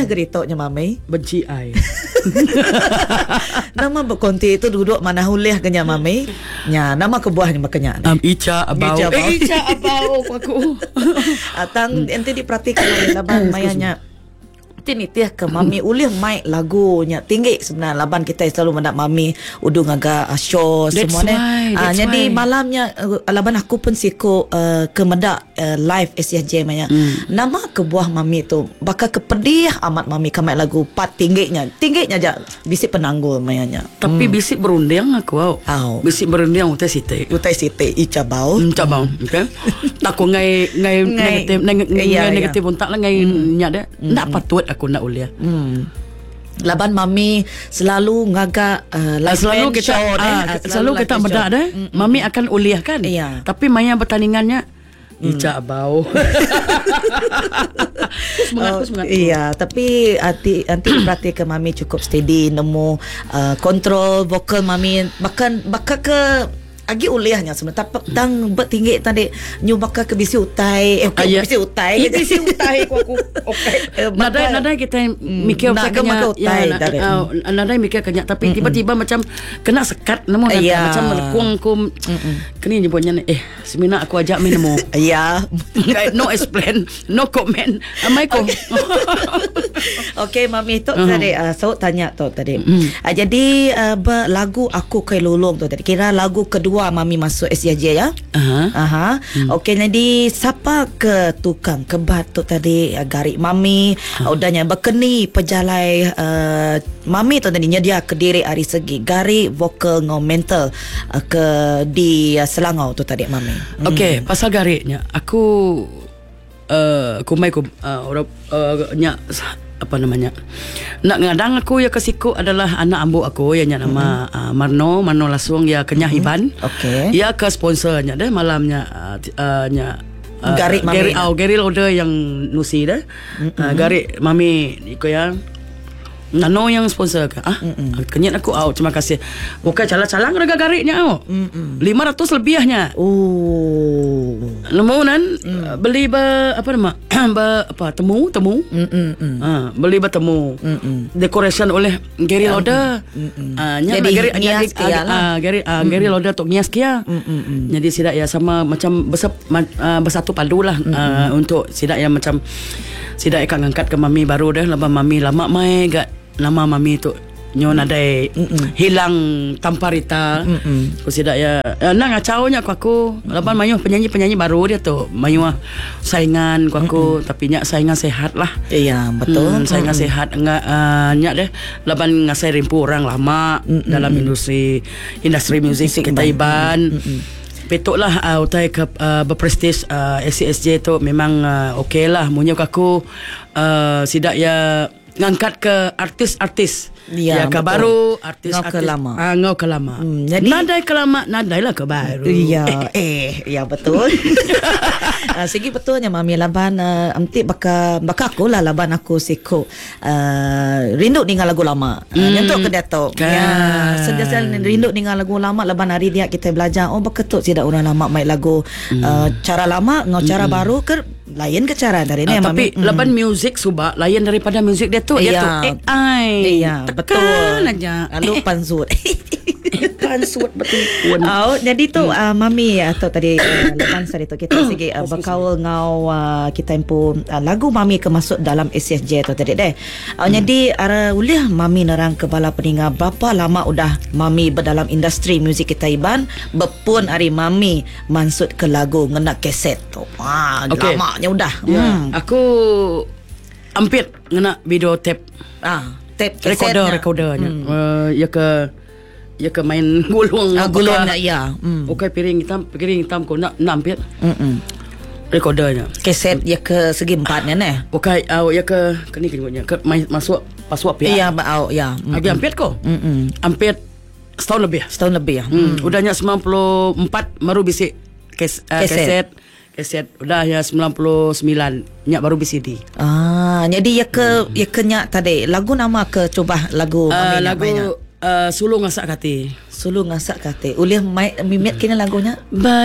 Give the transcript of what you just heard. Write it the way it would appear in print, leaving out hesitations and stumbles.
Ulih geritoknya mami. Benci ai. Nama berkonti itu duduk mana ulih kenya mami. Nya nama kebuahnya makanya. Ica abau. Ica abau aku. Atang ente diperhatikan laban mayanya. Tinitih ke mami ulih mai lagunya tinggi sebenarnya laban kita selalu mendak mami udung agak show semua ni. Jadi malamnya laban aku pun siku ke mendak live SCJ maya. Nama kebuah mami tu bakal kepedih amat mami kamai lagu pat tingginya aja bisik penanggul mayanya. Tapi bisik berundang aku bisik berundang utai site ica bau okay. Takut ngai negatif pun tak lah ngai nyada ndak patut aku nak uliah. Laban mami selalu ngagak selalu kita show, selalu kita bedak deh. Mami akan uliah kan. Tapi maya pertandingannya Ica bau. Semangat. Iya, tapi nanti berarti ke mami cukup steady nemu kontrol vokal mami bahkan ke agi uliahnya sebenarnya tang bertinggi tadi nyu bakal ke bisi utai bisi utai aku okey nadai kita mikir kanya nadai mikir kanya tapi tiba-tiba macam kena sekat nemu macam melekuang aku kini nyebutnya semina aku ajak main nemu no explain no comment amai ko. Okey mami tu tadi so tanya tu tadi jadi lagu aku kai lulung tu tadi kira lagu kedua mami masuk SJJ ya. Okey jadi siapa ke tukang kebat tu tadi garik mami udahnya berkeni pejalai mami tu tadi nyedia ke diri hari segi garik vokal ngau mental ke di Selangor tu tadi mami. Okey pasal gariknya aku kumai nya apa namanya nak ngadang aku ya kesiku adalah anak ambu aku yang nama Marno Lasung ya kenyah Iban. Okey. Ya ke sponsornya deh malamnya garik mami. Gary Loader yang nusi deh. Garik mami iko ya. Nano yang sponsor ke? Kenyat aku terima kasih. Bukan calang-calang harga gariknya 500 lebihnya. Lemonan beli apa nama? Temu. Beli bertemu. Decoration oleh Gary Loader. Jadi Gary Loader tok ngias kia. Jadi sidak ya sama macam bersatu padu lah untuk sidak ya macam sidak ikan angkat ke mami baru dah lama mami lama mai gak nama mami tu nyon adai hilang tanpa rita. Aku sidak ya nang ngacaunya aku lapan mayuh penyanyi baru dia tu mayuh saingan aku tapi nyak saingan sehat lah. Iya betul. Saingan sehat enggak nyak deh lapan ngasai rimpu orang lama dalam industri musik kita Iban. Betul lah utai ke berprestis SCSJ tu memang okey lah munyo aku sidak ya ngangkat ke artis-artis ya ke baru artis-artis ngau ke lama jadi nadai ke lama nadai lah ke baru ya betul. Segi betulnya mami laban amti baka aku lah laban aku siku rindu dengan lagu lama nyentuk ke datuk ya sentiasa rindu dengan lagu lama laban hari dia kita belajar beketuk tidak orang lama main lagu cara lama ngau cara baru ke lain ke cara dari ni tapi laban muzik subak lain daripada muzik dia tu AI betul aja lalu pansut betul jadi tu mami atau tadi lepas tadi tu kita segi berkaul ngau kita impu lagu mami ke masuk dalam SCSJ tu tadi deh jadi uliah mami nerang kepala peninga berapa lama udah mami berdalam industri muzik kita Iban bepun hari mami mansut ke lagu ngena keset tu lamanya udah aku hampir ngena video tape recordernya ya ke main gulung ya okey piring hitam ko nak hampir recordernya keset ya ke segi empatnya okey ya ke ni kenyanya ke masuk password ya hampir ko hampir setahun lebih ya udahnya 94 baru bisik keset udah ya 99 nyak baru BCD. Jadi ya ke nyak tadi lagu nama ke coba lagu Sulu Ngasak Kati. Uliah mimet kini lagunya.